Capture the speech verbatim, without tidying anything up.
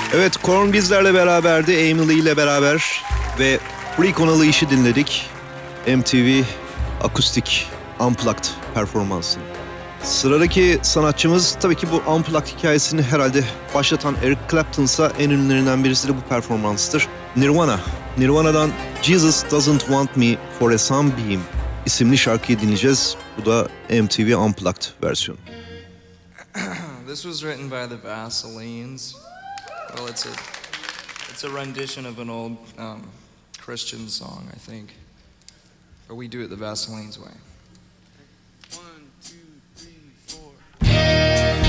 Evet, Korn bizlerle beraberdi. Amy Lee ile beraber ve Freak on a Leash'i dinledik. M T V Akustik Unplugged performansı. Sıradaki sanatçımız tabii ki bu Unplugged hikayesini herhalde başlatan Eric Clapton'sa en ünlülerinden birisi de bu performanstır. Nirvana. Nirvana'dan Jesus Doesn't Want Me for a Sunbeam isimli şarkıyı dinleyeceğiz. Bu da M T V Unplugged versiyonu. This was written by the Vaselines. Well, it's a it's a rendition of an old um, Christian song, I think. But we do it the Vaselines way.